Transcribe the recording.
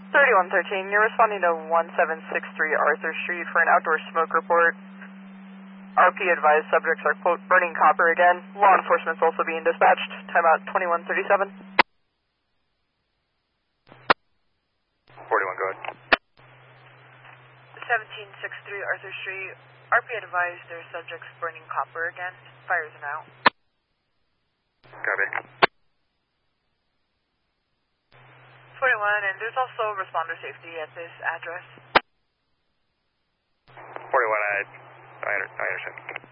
3113, you're responding to 1763 Arthur Street for an outdoor smoke report. RP advised subjects are, quote, burning copper again. Law enforcement's also being dispatched. Timeout 2137. 41, go ahead. 1763 Arthur Street. RP advised their subjects burning copper again. Fires are out. Copy. 41, and there's also responder safety at this address. 41, I understand.